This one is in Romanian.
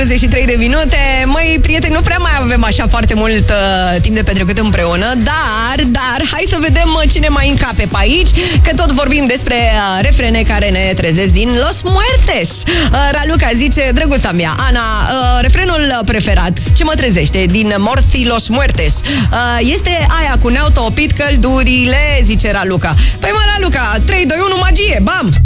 43 de minute. Măi, prieteni, nu prea mai avem așa foarte mult timp de petrecut împreună, dar hai să vedem cine mai încape pe aici, că tot vorbim despre refrene care ne trezesc din Los Muertes. Raluca zice, drăguța mea, Ana, refrenul preferat, ce mă trezește din Morții Los Muertes, este aia cu ne-au topit căldurile, zice Raluca. Păi mă, Raluca, 3, 2, 1, magie, bam!